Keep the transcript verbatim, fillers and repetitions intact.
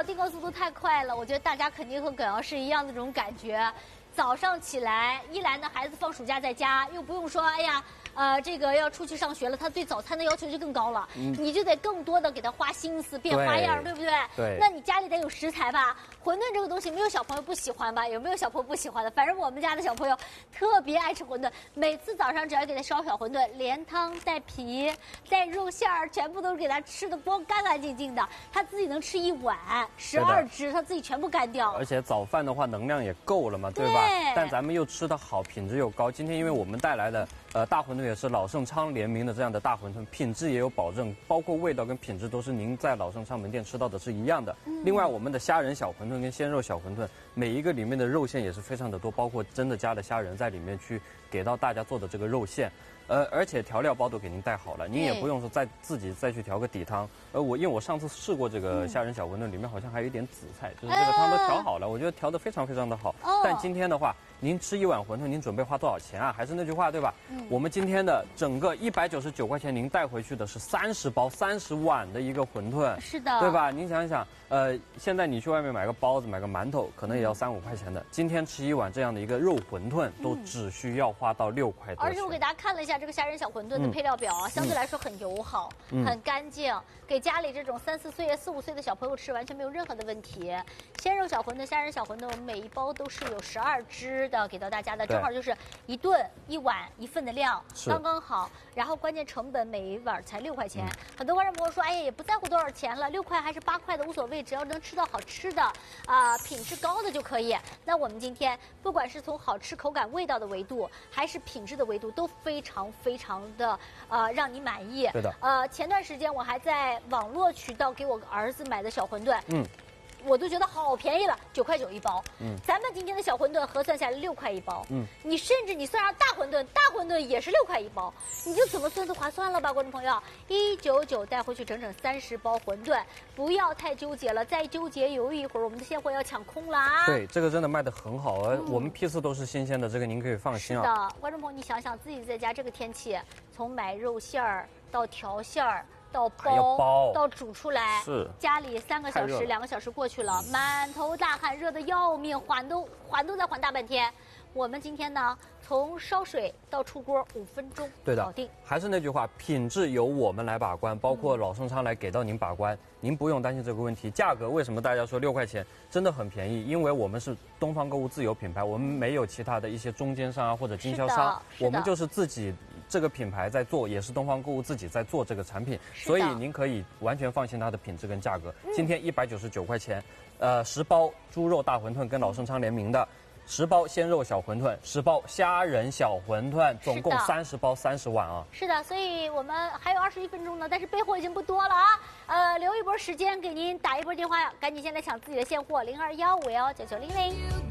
友订购速度太快了，我觉得大家肯定和耿瑶是一样的这种感觉。早上起来，一来呢孩子放暑假在家，又不用说哎呀，呃，这个要出去上学了，他对早餐的要求就更高了，嗯、你就得更多的给他花心思变花样， 对, 对不对？ 对。 那你家里得有食材吧？馄饨这个东西，没有小朋友不喜欢吧？有没有小朋友不喜欢的？反正我们家的小朋友特别爱吃馄饨，每次早上只要给他烧小馄饨，连汤带皮带肉馅儿，全部都是给他吃的包干干净净的，他自己能吃一碗十二只，他自己全部干掉。 而且早饭的话能量也够了嘛，对吧？对。但咱们又吃得好，品质又高。今天因为我们带来的呃大馄饨也是老盛昌联名的这样的大馄饨，品质也有保证，包括味道跟品质都是您在老盛昌门店吃到的是一样的。嗯、另外，我们的虾仁小馄饨跟鲜肉小馄饨，每一个里面的肉馅也是非常的多，包括真的加了虾仁在里面去给到大家做的这个肉馅。呃，而且调料包都给您带好了，您也不用说再自己再去调个底汤。呃，我因为我上次试过这个虾仁小馄饨，里面好像还有一点紫菜，就是这个汤都调好了，我觉得调得非常非常的好。但今天的话，您吃一碗馄饨，您准备花多少钱啊？还是那句话，对吧？嗯、我们今天的整个一百九十九块钱，您带回去的是三十包、三十碗的一个馄饨， 是的， 对吧？您想想，呃，现在你去外面买个包子、买个馒头，可能也要三五块钱的。今天吃一碗这样的一个肉馄饨，都只需要花到六块多钱。 而且我给大家看了一下这个虾仁小馄饨的配料表啊，嗯、相对来说很友好，嗯、很干净，给家里这种三四岁、四五岁的小朋友吃完全没有任何的问题。鲜肉小馄饨、虾仁小馄饨，我们每一包都是有十二只。的给到大家的正好就是一顿一碗一份的量，刚刚好。然后关键成本每一碗才六块钱。嗯、很多观众朋友说，哎呀，也不在乎多少钱了，六块还是八块的无所谓，只要能吃到好吃的，啊、呃，品质高的就可以。那我们今天不管是从好吃、口感、味道的维度，还是品质的维度，都非常非常的呃让你满意。 对的。 呃，前段时间我还在网络渠道给我儿子买的小馄饨。嗯。我都觉得好便宜了，九块九一包。嗯，咱们今天的小馄饨核算下来六块一包。嗯，你甚至你算上大馄饨，大馄饨也是六块一包，你就怎么算都划算了吧，观众朋友？一九九带回去整整三十包馄饨，不要太纠结了，再纠结犹豫一会儿，我们的现货要抢空了啊！ 对，这个真的卖得很好，而我们批次都是新鲜的，这个您可以放心啊。 是的，观众朋友，你想想自己在家这个天气，从买肉馅儿到调馅儿。到包, 包到煮出来， 是家里三个小时、两个小时过去了，满头大汗，热得要命，缓都缓都在缓大半天。我们今天呢，从烧水到出锅五分钟， 对的， 搞定。 还是那句话，品质由我们来把关，包括老盛昌来给到您把关，嗯、您不用担心这个问题。价格为什么大家说六块钱真的很便宜？因为我们是东方购物自有品牌，我们没有其他的一些中间商啊或者经销商，我们就是自己这个品牌在做，也是东方购物自己在做这个产品，所以您可以完全放心它的品质跟价格。嗯、今天一百九十九块钱，呃，十包猪肉大馄饨跟老盛昌联名的。十包鲜肉小馄饨，十包虾仁小馄饨，总共三十包三十碗啊！ 是的，所以我们还有二十一分钟呢，但是备货已经不多了啊！呃，留一波时间给您打一波电话，赶紧先来抢自己的现货，零二幺五幺九九零零。